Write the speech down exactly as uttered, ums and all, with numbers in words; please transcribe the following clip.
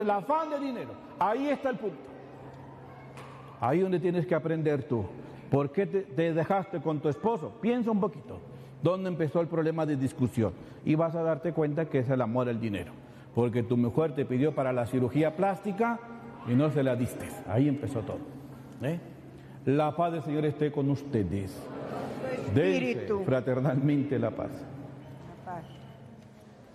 el afán de dinero. Ahí está el punto. Ahí donde tienes que aprender tú. ¿Por qué te, te dejaste con tu esposo? Piensa un poquito. ¿Dónde empezó el problema de discusión? Y vas a darte cuenta que es el amor al dinero. Porque tu mujer te pidió para la cirugía plástica y no se la diste. Ahí empezó todo. ¿Eh? La paz del Señor esté con ustedes. Dense fraternalmente la paz.